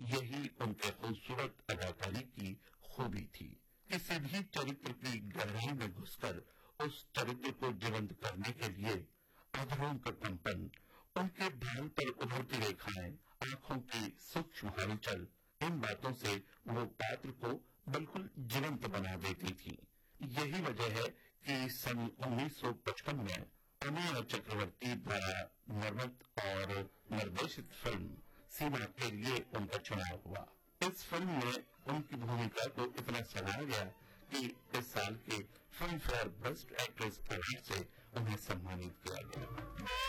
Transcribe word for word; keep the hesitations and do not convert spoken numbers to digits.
यही उनके खूबसूरत अदाकारी की खूबी थी। किसी भी चरित्र की गहराई में घुसकर उस चरित्र को जीवंत करने के लिए अधरों का कंपन, उनके ध्यान पर उभरती रेखाएं, आंखों की सूक्ष्म हलचल, इन बातों से वो पात्र को बिल्कुल जीवंत बना देती थी। यही वजह है कि सन उन्नीस सौ पचपन में अमीय चक्रवर्ती द्वारा निर्मित और निर्देशित फिल्म सीमा के लिए उनका चुनाव हुआ। इस फिल्म में उनकी भूमिका को इतना सराहा गया कि इस साल के film fair best actress award से उन्हें सम्मानित किया गया।